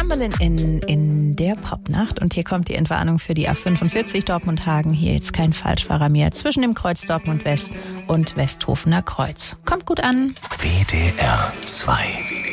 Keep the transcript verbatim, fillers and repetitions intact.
Chamberlain in, in der Popnacht. Und hier kommt die Entwarnung für die A fünfundvierzig Dortmund-Hagen. Hier jetzt kein Falschfahrer mehr zwischen dem Kreuz Dortmund West und Westhofener Kreuz. Kommt gut an. W D R zwei